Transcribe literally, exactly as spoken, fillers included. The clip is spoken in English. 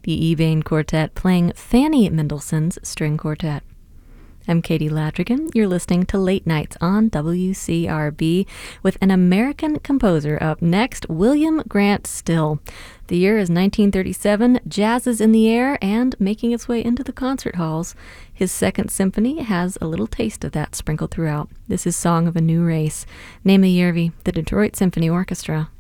the Ebain Quartet playing Fanny Mendelssohn's String Quartet. I'm Katie Ladrigan. You're listening to Late Nights on W C R B with an American composer up next, William Grant Still. The year is nineteen thirty-seven, jazz is in the air and making its way into the concert halls. His Second Symphony has a little taste of that sprinkled throughout. This is Song of a New Race. Naima Järvi, the Detroit Symphony Orchestra.